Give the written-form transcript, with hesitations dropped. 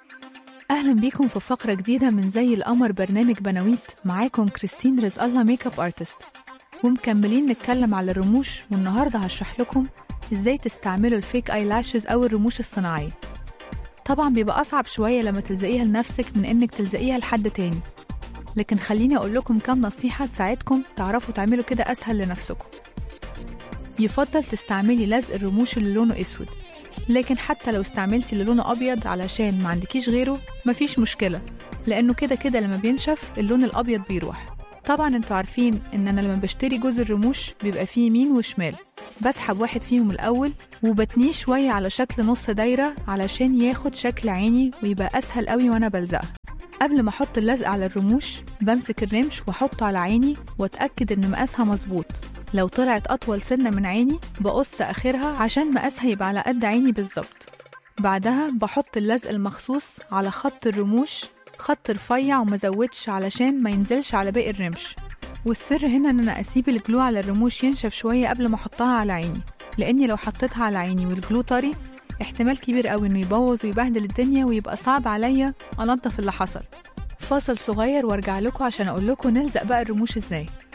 أهلا بيكم في فقرة جديدة من زي القمر برنامج بنويت. معاكم كريستين رزق الله ميك اب ارتست، ومكملين نتكلم على الرموش. والنهاردة هشرح لكم ازاي تستعملوا الفيك اي لاشز او الرموش الصناعية. طبعا بيبقى أصعب شوية لما تلزقيها لنفسك من انك تلزقيها لحد تاني، لكن خليني اقول لكم كام نصيحة تساعدكم تعرفوا تعملوا كده اسهل لنفسكم. يفضل تستعملي لزق الرموش اللي لونه اسود، لكن حتى لو استعملتي اللي لونه ابيض علشان ما عندكيش غيره مفيش مشكلة، لانه كده لما بينشف اللون الابيض بيروح. طبعا انتوا عارفين ان انا لما بشتري جوز الرموش بيبقى فيه يمين وشمال، بسحب واحد فيهم الاول وبتنيه شوية على شكل نص دايرة علشان ياخد شكل عيني ويبقى اسهل قوي وانا بلزقها. قبل ما احط اللزق على الرموش بمسك الرمش واحطه على عيني واتاكد ان مقاسها مظبوط. لو طلعت اطول سنة من عيني بقص اخرها عشان مقاسها يبقى على قد عيني بالظبط. بعدها بحط اللزق المخصوص على خط الرموش، خط رفيع ومزودش علشان ما ينزلش على باقي الرمش. والسر هنا ان انا اسيب الجلو على الرموش ينشف شوية قبل ما احطها على عيني، لاني لو حطيتها على عيني والجلو طري احتمال كبير قوي انه يبوظ ويبهدل الدنيا ويبقى صعب عليا انضف اللي حصل. فاصل صغير وارجع لكم عشان اقول لكم نلزق بقى الرموش ازاي.